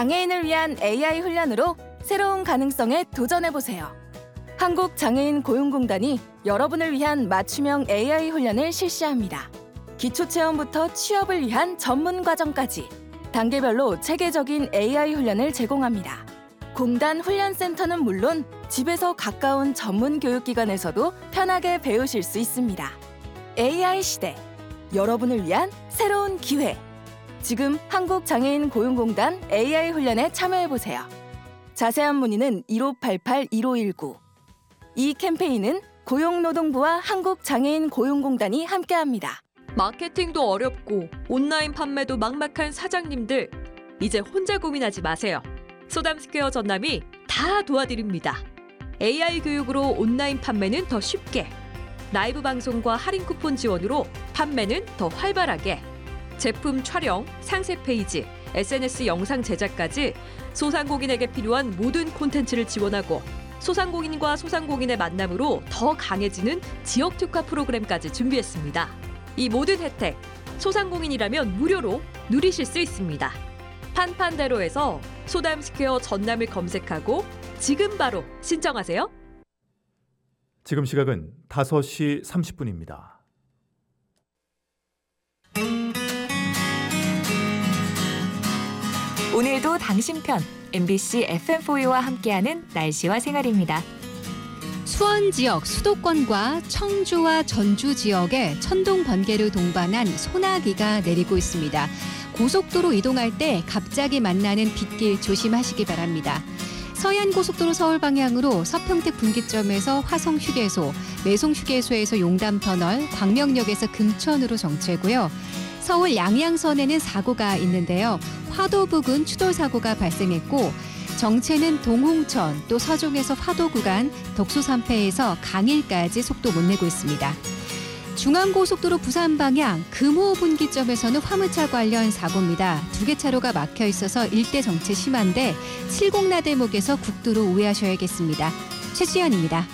장애인을 위한 AI 훈련으로 새로운 가능성에 도전해보세요. 한국장애인고용공단이 여러분을 위한 맞춤형 AI 훈련을 실시합니다. 기초체험부터 취업을 위한 전문 과정까지 단계별로 체계적인 AI 훈련을 제공합니다. 공단 훈련센터는 물론 집에서 가까운 전문 교육기관에서도 편하게 배우실 수 있습니다. AI 시대, 여러분을 위한 새로운 기회. 지금 한국장애인고용공단 AI 훈련에 참여해보세요. 자세한 문의는 1588-1519. 이 캠페인은 고용노동부와 한국장애인고용공단이 함께합니다. 마케팅도 어렵고 온라인 판매도 막막한 사장님들, 이제 혼자 고민하지 마세요. 소담스퀘어 전남이 다 도와드립니다. AI 교육으로 온라인 판매는 더 쉽게, 라이브 방송과 할인 쿠폰 지원으로 판매는 더 활발하게, 제품 촬영, 상세 페이지, SNS 영상 제작까지 소상공인에게 필요한 모든 콘텐츠를 지원하고 소상공인과 소상공인의 만남으로 더 강해지는 지역 특화 프로그램까지 준비했습니다. 이 모든 혜택, 소상공인이라면 무료로 누리실 수 있습니다. 판판대로에서 소담스퀘어 전남을 검색하고 지금 바로 신청하세요. 지금 시각은 5시 30분입니다. 오늘도 당신 편 MBC FM4U와 함께하는 날씨와 생활입니다. 수원 지역 수도권과 청주와 전주 지역에 천둥 번개를 동반한 소나기가 내리고 있습니다. 고속도로 이동할 때 갑자기 만나는 빗길 조심하시기 바랍니다. 서해안고속도로 서울 방향으로 서평택 분기점에서 화성휴게소, 매송휴게소에서 용담터널, 광명역에서 금천으로 정체고요. 서울 양양선에는 사고가 있는데요. 화도 부근 추돌 사고가 발생했고 정체는 동홍천 또 서종에서 화도 구간, 덕수산패에서 강일까지 속도 못 내고 있습니다. 중앙고속도로 부산 방향 금호 분기점에서는 화물차 관련 사고입니다. 2개 차로가 막혀 있어서 일대 정체 심한데 70나대목에서 국도로 우회하셔야겠습니다. 최시연입니다.